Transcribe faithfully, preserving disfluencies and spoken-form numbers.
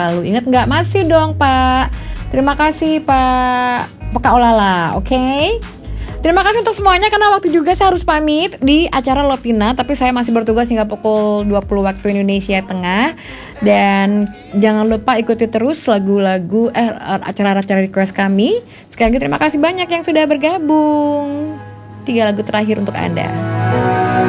Palu. Ingat nggak? Masih dong Pak. Terima kasih Pak Peka Olala, oke? Okay? Terima kasih untuk semuanya, karena waktu juga saya harus pamit di acara Lovina, tapi saya masih bertugas hingga pukul dua puluh waktu Indonesia Tengah. Dan jangan lupa ikuti terus lagu-lagu eh acara-acara request kami. Sekali lagi terima kasih banyak yang sudah bergabung. Tiga lagu terakhir untuk Anda.